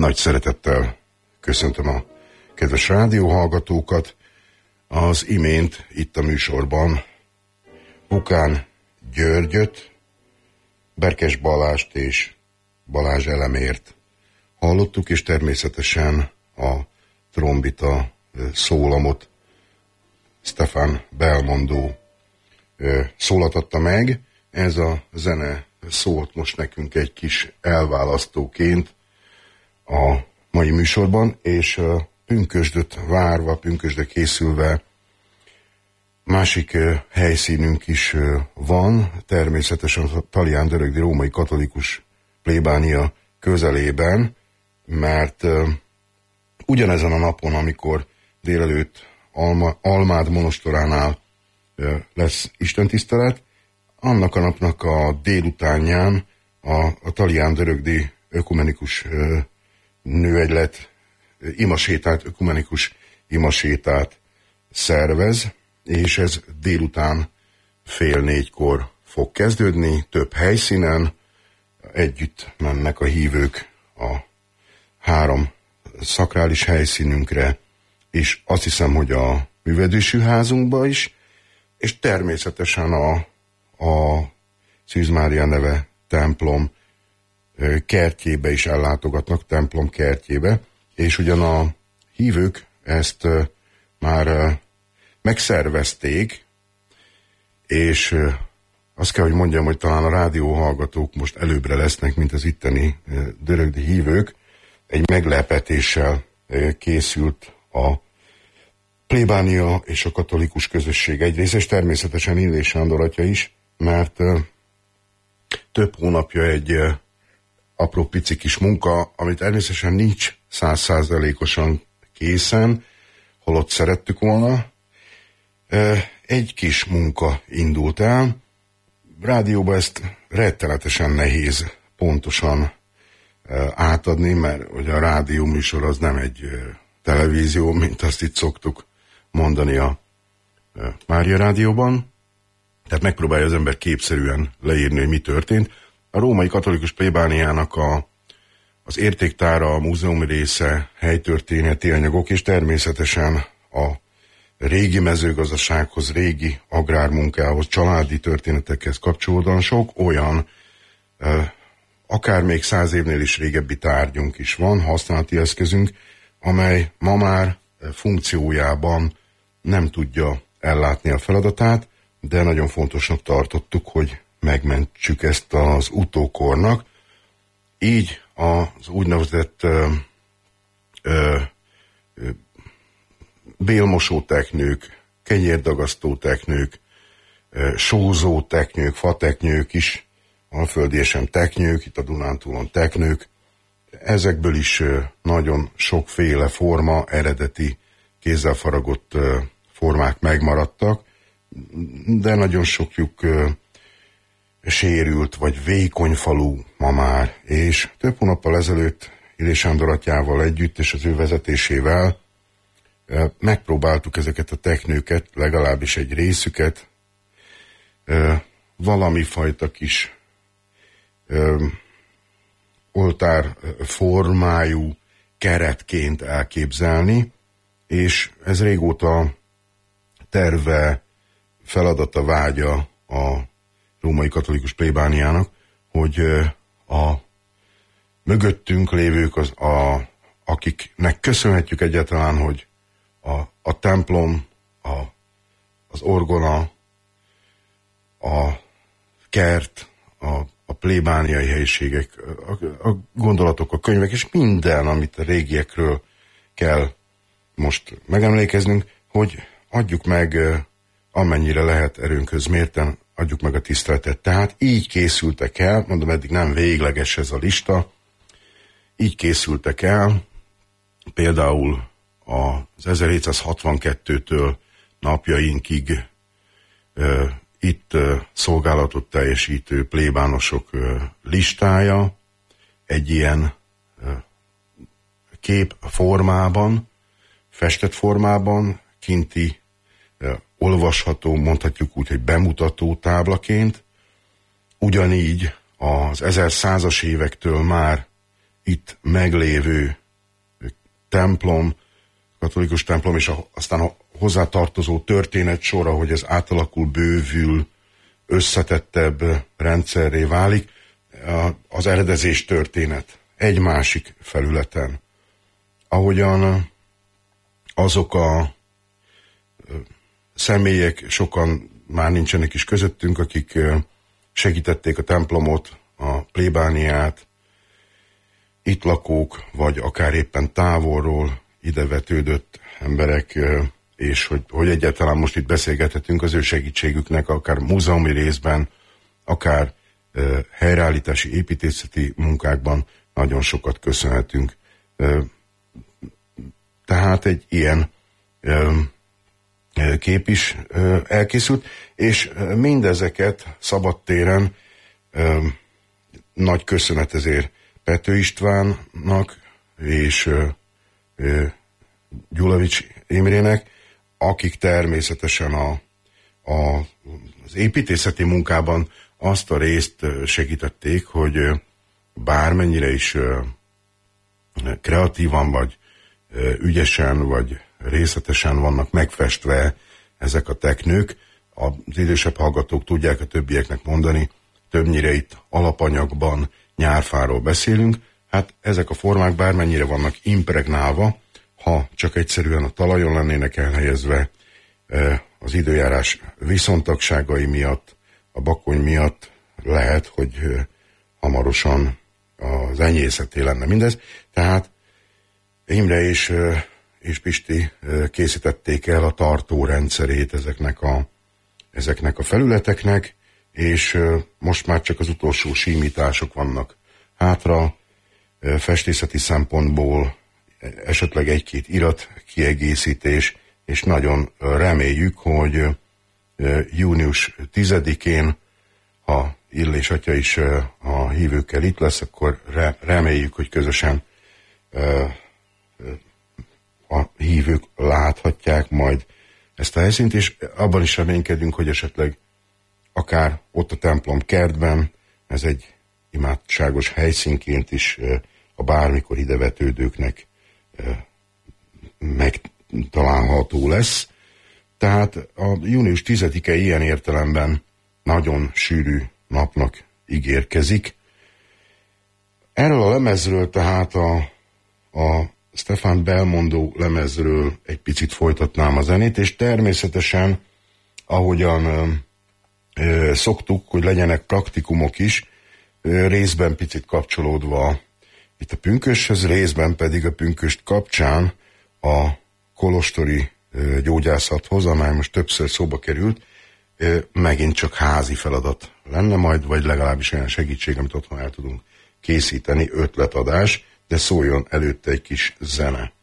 Nagy szeretettel köszöntöm a kedves rádióhallgatókat. Az imént itt a műsorban Bukán Györgyöt, Berkes Balást és Balázs Elemért hallottuk, és természetesen a trombita szólamot Stefan Belmondo szólaltatta meg. Ez a zene szólt most nekünk egy kis elválasztóként a mai műsorban, és pünkösdöt várva, pünkösdre készülve másik helyszínünk is van, természetesen a Talián Dörögdi Római Katolikus plébánia közelében, mert ugyanezen a napon, amikor délelőtt Almád monostoránál lesz istentisztelet, annak a napnak a délutánján a Talián Dörögdi ökumenikus nőegylet ökumenikus imasétát szervez, és ez délután 3:30 fog kezdődni, több helyszínen. Együtt mennek a hívők a 3 szakrális helyszínünkre, és azt hiszem, hogy a művelődési házunkba is, és természetesen a Szűz Mária neve templom kertjébe is ellátogatnak, templom kertjébe, és ugyan a hívők ezt már megszervezték, és azt kell, hogy mondjam, hogy talán a rádióhallgatók most előbbre lesznek, mint az itteni dörögdi hívők. Egy meglepetéssel készült a plébánia és a katolikus közösség egyrészt, és természetesen Illés Sándor atya is, mert több hónapja egy apró pici kis munka, amit természetesen nincs 100%-osan készen, holott szerettük volna. Egy kis munka indult el. Rádióban ezt rettenetesen nehéz pontosan átadni, mert ugye a rádió műsor az nem egy televízió, mint azt itt szoktuk mondani a Mária Rádióban. Tehát megpróbálja az ember képszerűen leírni, hogy mi történt. A római katolikus plébániának az értéktára, a múzeumi része, helytörténeti anyagok, és természetesen a régi mezőgazdasághoz, régi agrármunkához, családi történetekhez kapcsolódóan sok olyan, akár még 100 évnél is régebbi tárgyunk is van, használati eszközünk, amely ma már funkciójában nem tudja ellátni a feladatát, de nagyon fontosnak tartottuk, hogy megmentsük ezt az utókornak. Így az úgynevezett bélmosó teknők, kenyérdagasztó teknők, sózó teknők, fateknők is, alföldiesen teknők, itt a Dunántúlon teknők, ezekből is nagyon sokféle forma, eredeti kézzel faragott formák megmaradtak, de nagyon sokjuk sérült vagy vékony falu ma már, és több hónappal ezelőtt Illés Sándor atyával együtt és az ő vezetésével megpróbáltuk ezeket a teknőket, legalábbis egy részüket, valami fajta kis oltár formájú keretként elképzelni, és ez régóta terve, feladata, vágya a római katolikus plébániának, hogy a mögöttünk lévők, akiknek köszönhetjük egyáltalán, hogy a templom, az orgona, a kert, a plébániai helyiségek, a gondolatok, a könyvek, és minden, amit a régiekről kell most megemlékeznünk, hogy adjuk meg, amennyire lehet erőnkhöz mérten, adjuk meg a tiszteletet. Tehát így készültek el, mondom, eddig nem végleges ez a lista, így készültek el, például az 1762-től napjainkig itt szolgálatot teljesítő plébánosok listája egy ilyen kép formában, festett formában, kinti olvasható, mondhatjuk úgy, hogy bemutató táblaként. Ugyanígy az 1100-as évektől már itt meglévő templom, katolikus templom, és aztán a hozzátartozó történet sora, hogy ez átalakul, bővül, összetettebb rendszerré válik, az eredezés történet egy másik felületen. Ahogyan azok a személyek, sokan már nincsenek is közöttünk, akik segítették a templomot, a plébániát, itt lakók, vagy akár éppen távolról ide vetődött emberek, és hogy egyáltalán most itt beszélgethetünk az ő segítségüknek, akár múzeumi részben, akár helyreállítási építészeti munkákban nagyon sokat köszönhetünk. Tehát egy ilyen kép is elkészült, és mindezeket szabadtéren nagy köszönet ezért Pető Istvánnak és Gyulavics Imrének, akik természetesen az építészeti munkában azt a részt segítették, hogy bármennyire is kreatívan, vagy ügyesen, vagy részletesen vannak megfestve ezek a teknők, az idősebb hallgatók tudják a többieknek mondani, többnyire itt alapanyagban nyárfáról beszélünk, hát ezek a formák bármennyire vannak impregnálva, ha csak egyszerűen a talajon lennének elhelyezve, az időjárás viszontagságai miatt, a bakony miatt lehet, hogy hamarosan az enyészeté lenne mindez. Tehát Imre és Pisti készítették el a tartórendszerét ezeknek a felületeknek, és most már csak az utolsó símítások vannak hátra, festészeti szempontból esetleg egy-két irat kiegészítés, és nagyon reméljük, hogy június 10-én, ha Illés atya is a hívőkkel itt lesz, akkor reméljük, hogy közösen a hívők láthatják majd ezt a helyszínt, és abban is reménykedünk, hogy esetleg akár ott a templom kertben, ez egy imádságos helyszínként is a bármikor idevetődőknek megtalálható lesz. Tehát a június 10-e ilyen értelemben nagyon sűrű napnak ígérkezik. Erről a lemezről, tehát a Stefan Belmondo lemezről egy picit folytatnám a zenét, és természetesen, ahogyan szoktuk, hogy legyenek praktikumok is, részben picit kapcsolódva itt a pünkösshöz, részben pedig a pünkösd kapcsán a kolostori gyógyászathoz, amely most többször szóba került, megint csak házi feladat lenne majd, vagy legalábbis olyan segítség, amit otthon el tudunk készíteni, ötletadás, de szóljon előtte egy kis zene.